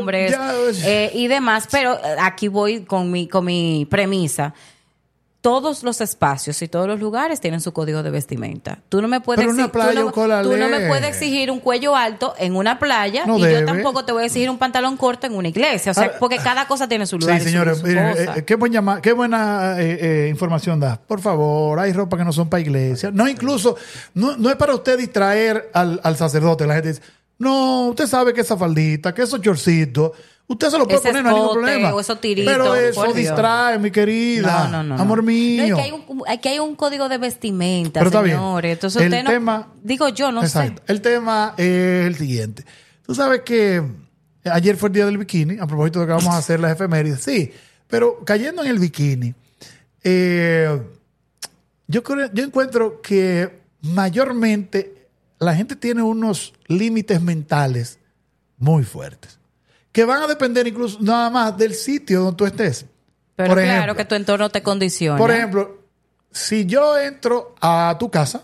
hombres y demás, pero aquí voy con mi premisa. Todos los espacios y todos los lugares tienen su código de vestimenta. Tú no me puedes tú no me puedes exigir un cuello alto en una playa y yo tampoco te voy a exigir un pantalón corto en una iglesia. O sea, porque cada cosa tiene su lugar. Sí, señores, qué buena información da. Por favor, hay ropa que no son para iglesia. No, incluso, no es para usted distraer al sacerdote. La gente dice, no, usted sabe que esa faldita, que esos chorcitos, usted se lo puede poner, no hay ningún problema. O esos tiritos, pero eso distrae, mi querida. No. Amor mío. No, aquí hay un código de vestimenta, pero señores. Entonces el tema, digo yo, no exacto, sé. El tema es el siguiente. Tú sabes que ayer fue el día del bikini, a propósito de que vamos a hacer las efemérides. Sí, pero cayendo en el bikini, yo encuentro que mayormente la gente tiene unos límites mentales muy fuertes, que van a depender incluso nada más del sitio donde tú estés. Pero por ejemplo, que tu entorno te condiciona. Por ejemplo, si yo entro a tu casa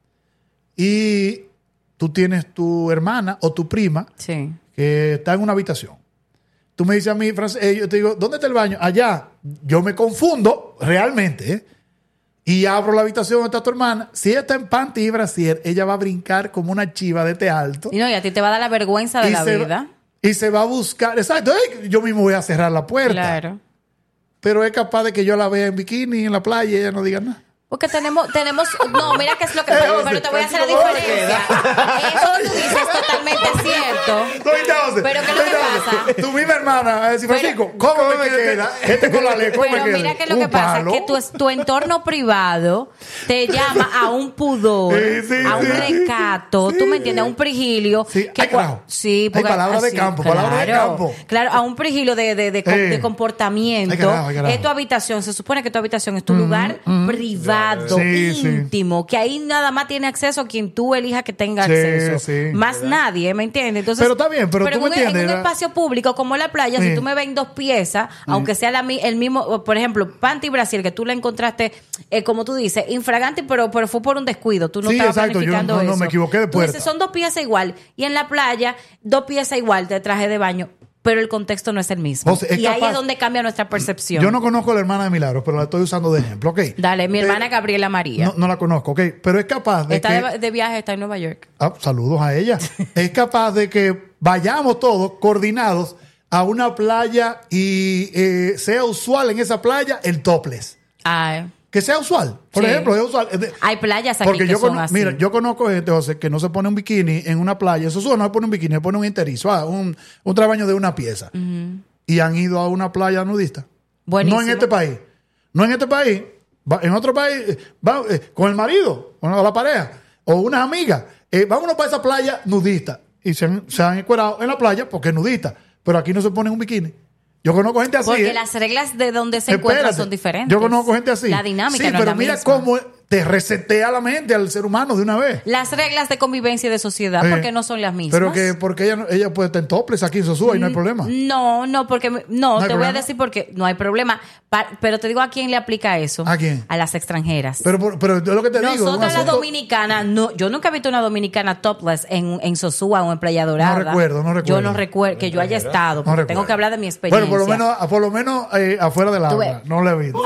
y tú tienes tu hermana o tu prima que está en una habitación. Tú me dices a mí, yo te digo, ¿dónde está el baño? Allá. Yo me confundo realmente, y abro la habitación donde está tu hermana. Si ella está en panty y brasier, ella va a brincar como una chiva de este alto. Y a ti te va a dar la vergüenza de la vida. Y se va a buscar. Exacto. Yo mismo voy a cerrar la puerta. Claro. Pero es capaz de que yo la vea en bikini en la playa y ella no diga nada. Porque tenemos, no, mira qué es lo que pero te voy a hacer la diferencia. Eso que tú dices es totalmente cierto. Pero ¿qué es lo que pasa? Tu misma hermana va a decir, Francisco, ¿cómo me queda? Con la ley, ¿cómo me queda? Pero mira qué es lo que pasa, que tu entorno privado te llama a un pudor, a un recato, ¿tú me entiendes? A un prigilio. Sí, hay palabras de campo, palabras de campo. Claro, a un prigilio de comportamiento. Es tu habitación, se supone que tu habitación es tu lugar privado. Íntimo, que ahí nada más tiene acceso quien tú elijas que tenga acceso. Más nadie, ¿me entiendes? Entonces, pero está bien, pero tú me entiendes. En un espacio público como la playa, si tú me ves en dos piezas, aunque sea el mismo, por ejemplo, panty Brasil, que tú la encontraste, como tú dices, infragante, pero fue por un descuido. Tú no estabas planificando eso. No, me equivoqué de puerta. Tú dices, son dos piezas igual. Y en la playa, dos piezas igual de traje de baño. Pero el contexto no es el mismo. Y ahí es donde cambia nuestra percepción. Yo no conozco a la hermana de Milagros, pero la estoy usando de ejemplo, ¿ok? Dale, mi hermana Gabriela María. No la conozco, ¿ok? Pero es capaz de está de viaje, está en Nueva York. Saludos a ella. Es capaz de que vayamos todos coordinados a una playa y sea usual en esa playa el topless. Que sea usual. Por ejemplo, es usual. Hay playas aquí que son así. Mira, yo conozco gente, José, que no se pone un bikini en una playa. Eso no se pone un bikini, se pone un interizo, un trabaño de una pieza. Y han ido a una playa nudista. Buenísimo. No en este país. En otro país, con el marido, con la pareja, o unas amigas. Vámonos para esa playa nudista. Y se han encuerado en la playa porque es nudista. Pero aquí no se pone un bikini. Yo conozco gente así. Porque las reglas de donde se encuentran son diferentes. Yo conozco gente así. La dinámica no pero es la mira misma. cómo te resetea la mente al ser humano de una vez. Las reglas de convivencia y de sociedad, porque no son las mismas. Pero que porque ella puede estar en topless aquí en Sosúa y no hay problema. No, porque te voy a decir porque no hay problema. Pero te digo a quién le aplica eso. ¿A quién? A las extranjeras. Pero yo lo que te digo. Nosotras las dominicanas, yo nunca he visto una dominicana topless en Sosúa o en Playa Dorada. No recuerdo. Yo no recuerdo que yo haya estado. Porque tengo que hablar de mi experiencia. Bueno, por lo menos afuera del agua. No lo he visto.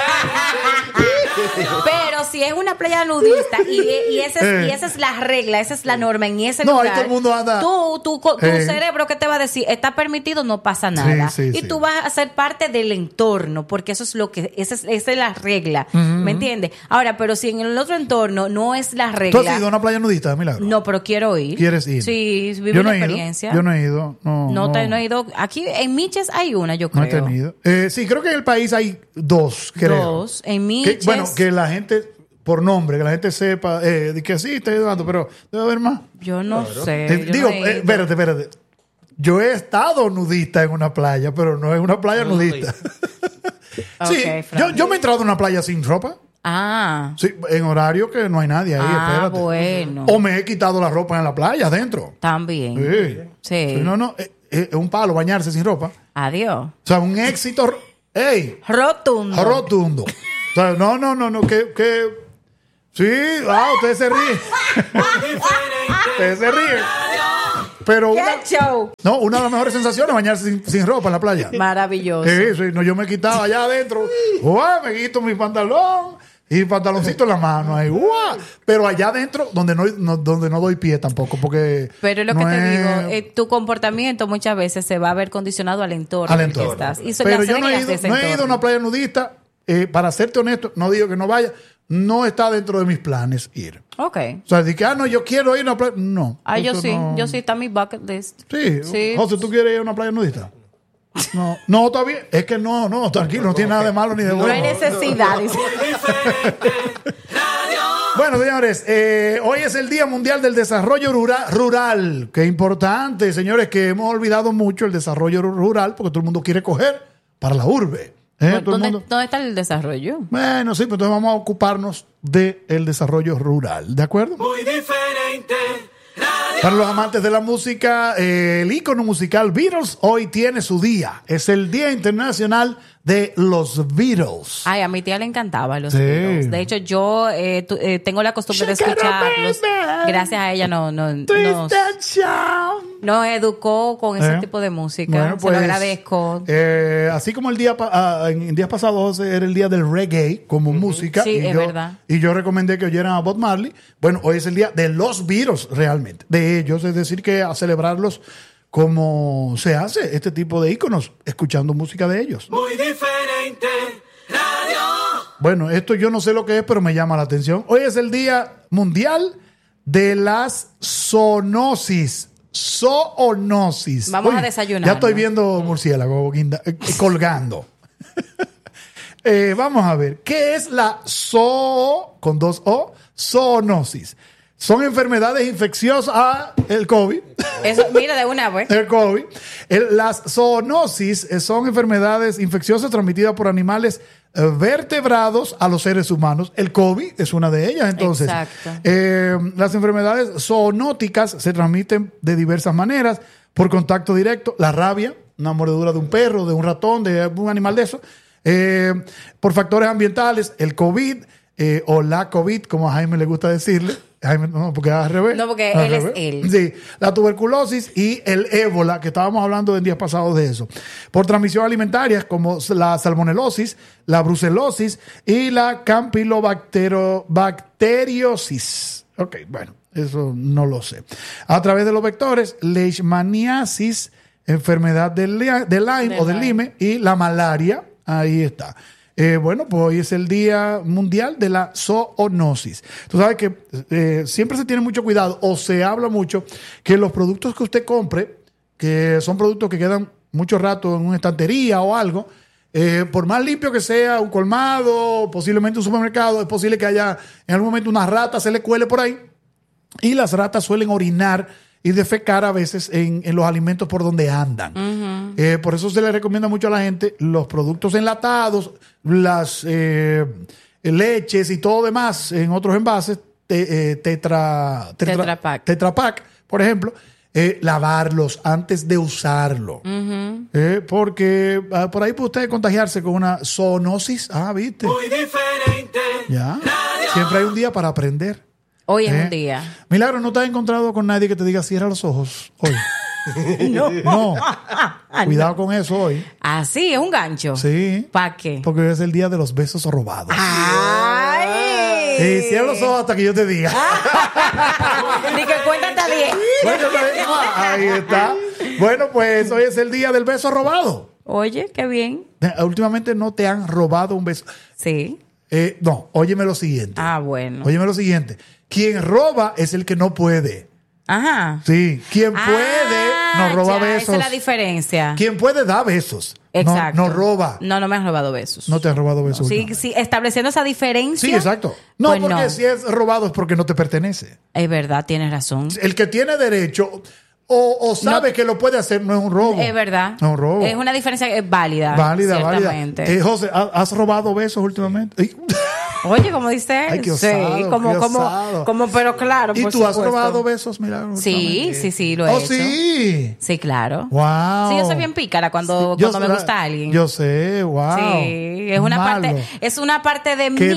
Pero si es una playa nudista y esa es la regla, esa es la norma en ese lugar. Ahí todo el mundo anda. Tu cerebro, ¿qué te va a decir? Está permitido, no pasa nada. Y tú vas a ser parte del entorno, porque eso es lo que esa es la regla. ¿Me entiendes? Ahora, pero si en el otro entorno no es la regla. ¿Tú has ido a una playa nudista, Milagro? No, pero quiero ir. ¿Quieres ir? Sí, viví una experiencia. Yo no he ido. No he ido. Aquí en Miches hay una, yo creo. No he tenido. Sí, creo que en el país hay dos, creo. En Miches. Que la gente, por nombre, que la gente sepa, de que sí, estoy ayudando, pero debe haber más. Yo no sé. Espérate. Yo he estado nudista en una playa, pero no en una playa nudista. Sí, yo me he entrado en una playa sin ropa. Sí, en horario que no hay nadie ahí, espérate. Bueno. O me he quitado la ropa en la playa adentro. También. Sí. No, es un palo bañarse sin ropa. Adiós. O sea, un éxito. Rotundo. O sea, no, que sí, ustedes se ríen. Ustedes se ríen. Pero ¡Qué show! No, una de las mejores sensaciones es bañarse sin ropa en la playa. Maravilloso. Sí, no, yo me quitaba allá adentro. Me quito mi pantalón y pantaloncito en la mano. Ahí, pero allá adentro, donde no doy pie tampoco. Porque pero lo que te digo, tu comportamiento muchas veces se va a ver condicionado al entorno en el que estás. Pero yo no he ido a una playa nudista. Para serte honesto, no digo que no vaya. No está dentro de mis planes ir. Ok. O sea, de que, no, yo quiero ir a una playa. No. Yo sí. No. Yo sí, está en mi bucket list. Sí. José, ¿tú quieres ir a una playa nudista? No, está bien. Es que no, tranquilo, no tiene nada de malo ni de bueno. No hay necesidad. Bueno, señores, hoy es el Día Mundial del Desarrollo Rural. Qué importante, señores, que hemos olvidado mucho el desarrollo rural porque todo el mundo quiere coger para la urbe. ¿Dónde está el desarrollo? Bueno, sí, pues entonces vamos a ocuparnos del desarrollo rural, ¿de acuerdo? Muy diferente. Para los amantes de la música, el ícono musical Beatles hoy tiene su día. Es el Día Internacional de los Beatles. Ay, a mi tía le encantaban los Beatles. De hecho, yo tengo la costumbre de escucharlos. Gracias a ella nos educó con ese tipo de música. Bueno, pues, se lo agradezco. Así como en días pasados era el día del reggae como música. Sí, es verdad. Y yo recomendé que oyeran a Bob Marley. Bueno, hoy es el día de los Beatles realmente. De ellos, es decir, que a celebrarlos como se hace este tipo de íconos, escuchando música de ellos. Muy diferente. Radio. Bueno, esto yo no sé lo que es, pero me llama la atención. Hoy es el Día Mundial de las Zoonosis. Zoonosis. Vamos a desayunar. Ya estoy viendo murciélago colgando. Vamos a ver. ¿Qué es la con 2 O? Zoonosis. Son enfermedades infecciosas. El COVID. Eso, mira, de una vez. El COVID. Las zoonosis son enfermedades infecciosas transmitidas por animales vertebrados a los seres humanos. El COVID es una de ellas, entonces. Exacto. Las enfermedades zoonóticas se transmiten de diversas maneras, por contacto directo, la rabia, una mordedura de un perro, de un ratón, de un animal de eso, por factores ambientales, el COVID o la COVID, como a Jaime le gusta decirle. Jaime, no, porque es al revés. No, porque él es él. Sí, la tuberculosis y el ébola, que estábamos hablando en días pasados de eso. Por transmisión alimentaria, como la salmonelosis, la brucelosis y la campylobacteriosis. Ok, bueno, eso no lo sé. A través de los vectores, leishmaniasis, enfermedad de Lyme o de Lyme, y la malaria, ahí está. Bueno, pues hoy es el Día Mundial de la Zoonosis. Tú sabes que siempre se tiene mucho cuidado, o se habla mucho, que los productos que usted compre, que son productos que quedan mucho rato en una estantería o algo, por más limpio que sea, un colmado, posiblemente un supermercado, es posible que haya en algún momento una rata se le cuele por ahí, y las ratas suelen orinar y defecar a veces en los alimentos por donde andan. Uh-huh. Por eso se le recomienda mucho a la gente los productos enlatados, las leches y todo demás en otros envases, Tetra Pak, por ejemplo, lavarlos antes de usarlo. Uh-huh. Porque por ahí puede usted contagiarse con una zoonosis. ¿Viste? Muy diferente. Ya. Siempre hay un día para aprender. Hoy es un día. Milagro, ¿no te has encontrado con nadie que te diga cierra los ojos hoy? No. Cuidado con eso hoy. Sí, es un gancho. Sí. ¿Para qué? Porque hoy es el día de los besos robados. ¡Ay! Cierra los ojos hasta que yo te diga. Ni que cuéntate bien. Ahí está. Bueno, pues hoy es el día del beso robado. Oye, qué bien. Últimamente no te han robado un beso. Sí. No, óyeme lo siguiente. Bueno. Óyeme lo siguiente. Quien roba es el que no puede. Ajá. Sí, quien puede no roba besos. Esa es la diferencia. Quien puede da besos. Exacto. No roba. No me han robado besos. No te han robado besos. Sí, estableciendo esa diferencia. Sí, exacto. No, pues porque si es robado es porque no te pertenece. Es verdad, tienes razón. El que tiene derecho o sabe que lo puede hacer no es un robo. Es verdad. No es un robo. Es una diferencia válida. Válida. Ciertamente. José, ¿has robado besos últimamente? Oye, como dice él. Ay, qué osado, sí, pero claro. ¿Y tú has robado besos, Milagro? Sí, lo he hecho. Sí. Sí, claro. Wow. Sí, yo soy bien pícara cuando me gusta alguien. Yo sé, wow. Sí, es una parte de mí que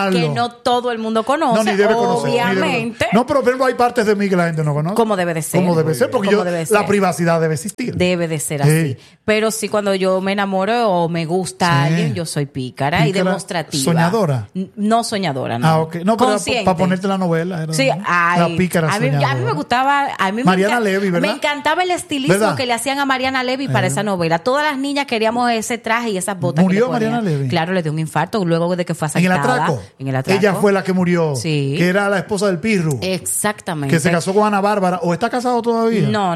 no todo el mundo conoce. No, ni debe conocer. Obviamente. No, pero hay partes de mí que la gente no conoce. Como debe de ser. Como debe ser, porque la privacidad debe existir. Debe de ser así. Pero sí, cuando yo me enamoro o me gusta alguien, yo soy pícara y demostrativa. ¿Soñadora? No soñadora, no. Ah, ok. No, pero para ponerte la novela. Sí, la pícara soñadora. A mí me gustaba. Mariana Levy, ¿verdad? Me encantaba el estilismo ¿verdad? que le hacían a Mariana Levy para esa novela. Todas las niñas queríamos ese traje y esas botas. ¿Murió que Mariana Levy? Claro, le dio un infarto luego de que fue asaltada. ¿En el atraco? Ella fue la que murió. Sí. Que era la esposa del Pirru. Exactamente. Que se casó con Ana Bárbara. ¿O está casado todavía? No.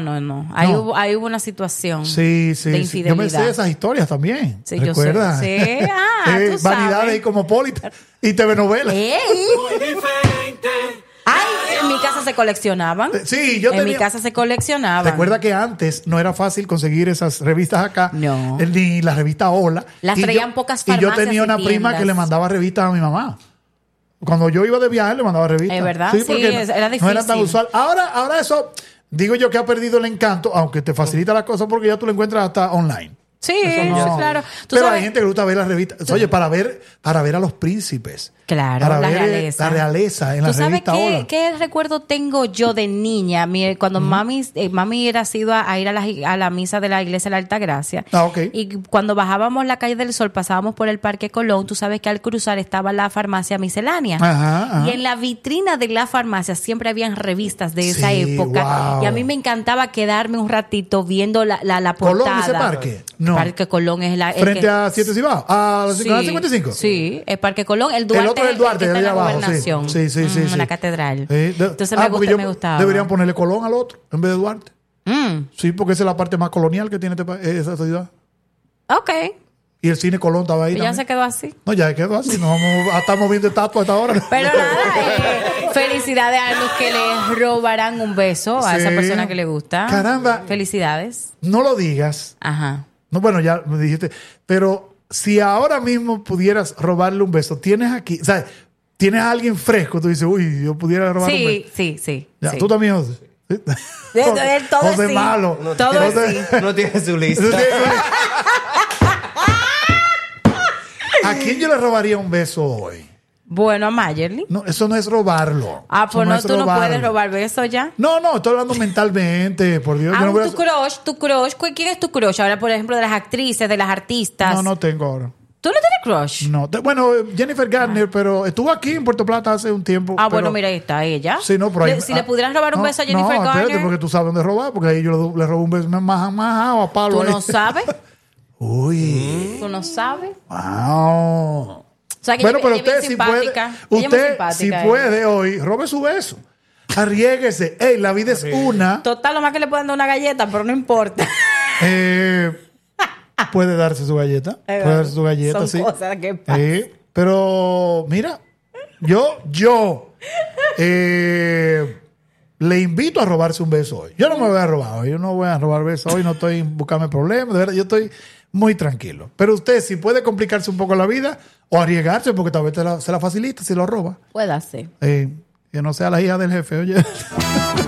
Ahí hubo una situación de infidelidad. Yo me sé esas historias también. Sí, ¿recuerdas? yo sé. Sí. Tú Vanidades sabes. y Cosmopolitan y TV novelas. Muy diferente. Ay, en mi casa se coleccionaban. Sí, En mi casa se coleccionaban. Recuerda que antes no era fácil conseguir esas revistas acá. No. Ni la revista Hola. Las traían pocas farmacias. Y yo tenía una prima que le mandaba revistas a mi mamá. Cuando yo iba de viaje le mandaba revistas. Es verdad, sí, porque era difícil. No era tan usual. Ahora eso, digo yo que ha perdido el encanto, aunque te facilita la cosa porque ya tú lo encuentras hasta online. Sí, claro. Pero hay gente que le gusta ver las revistas. Oye, para ver a los príncipes. Claro, para la ver realeza. La realeza en la revista Hola. ¿Tú sabes qué recuerdo tengo yo de niña? Cuando mami era sido a ir a la misa de la iglesia de la Altagracia. Ah, ok. Y cuando bajábamos la calle del Sol, pasábamos por el Parque Colón, tú sabes que al cruzar estaba la farmacia miscelánea. Ajá. Y en la vitrina de la farmacia siempre habían revistas de esa época. Wow. Y a mí me encantaba quedarme un ratito viendo la portada. ¿Colón ese parque? No. Parque Colón es ¿Frente a 7 Cibao? ¿A la 55? Sí, el Parque Colón. El Duarte. El Duarte, está en la abajo, gobernación. Sí. Una catedral. Sí. Entonces me gustaba. Deberían ponerle Colón al otro en vez de Duarte. Sí, porque esa es la parte más colonial que tiene esa ciudad. Ok. Y el cine Colón estaba ahí. ¿Y ya se quedó así? No, ya quedó así. No estamos viendo estatuas hasta ahora. Pero nada, felicidades a los que le robarán un beso a esa persona que le gusta. Caramba. Felicidades. No lo digas. Ajá. No, bueno, ya me dijiste. Pero si ahora mismo pudieras robarle un beso, tienes aquí, o sea, tienes a alguien fresco, tú dices, uy, yo pudiera robarle un beso. Sí. Ya, tú también, José. Todo José sí. malo. Todo sí. No tiene su lista. ¿A quién yo le robaría un beso hoy? Bueno, a Mayerly. No, eso no es robarlo. Pues no, tú no puedes robar besos ya. No, estoy hablando mentalmente, por Dios. Yo no voy a... tu crush. ¿Quién es tu crush? Ahora, por ejemplo, de las actrices, de las artistas. No tengo ahora. ¿Tú no tienes crush? No. Bueno, Jennifer Garner, pero estuvo aquí en Puerto Plata hace un tiempo. Bueno, mira, ahí está ella. Sí, no, pero ahí, si le pudieras robar un beso a Jennifer Garner. Espérate, porque tú sabes dónde robar, porque ahí yo le robo un beso más a palo. ¿Tú no sabes? Uy. ¿Tú no sabes? Wow. O sea, que bueno, ella, pero ella usted si puede, si puede hoy, robe su beso. Arriéguese. Ey, la vida es una. Total, lo más que le pueden dar una galleta, pero no importa. Puede darse su galleta. Puede darse su galleta, Son sí. cosas que pasan. Pero, mira, yo le invito a robarse un beso hoy. Yo no me voy a robar hoy. Yo no voy a robar besos hoy. No estoy en buscarme problemas. De verdad, yo estoy muy tranquilo. Pero usted, si puede complicarse un poco la vida o arriesgarse, porque tal vez se la facilita si lo roba. Puede ser. Que no sea la hija del jefe, oye.